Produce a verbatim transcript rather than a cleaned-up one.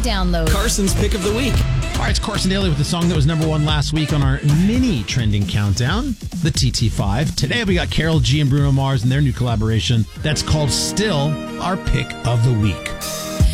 download. Carson's Pick of the Week. All right, it's Carson Daly with the song that was number one last week on our mini trending countdown, the T T five. Today we got Karol G and Bruno Mars and their new collaboration that's called Still, our Pick of the Week.